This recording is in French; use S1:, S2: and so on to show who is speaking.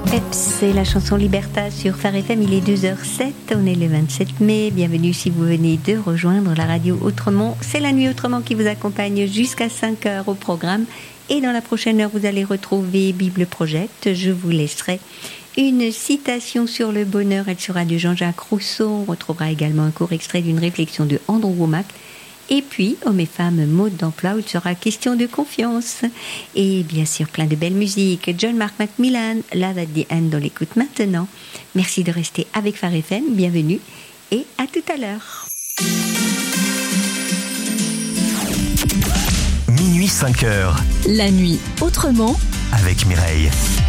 S1: C'est la chanson Liberta sur Phare FM, il est 2h07, on est le 27 mai, bienvenue si vous venez de rejoindre la radio Autrement. C'est la nuit Autrement qui vous accompagne jusqu'à 5h au programme et dans la prochaine heure vous allez retrouver Bible Project. Je vous laisserai une citation sur le bonheur, elle sera de Jean-Jacques Rousseau. On retrouvera également un court extrait d'une réflexion de Andrew Wommack. Et puis, hommes et femmes, mode d'emploi, où il sera question de confiance. Et bien sûr, plein de belles musiques. John Mark Macmillan, Love at the End, on l'écoute maintenant. Merci de rester avec Phare FM, bienvenue et à tout à l'heure.
S2: Minuit 5h.
S3: La nuit autrement
S2: avec Mireille.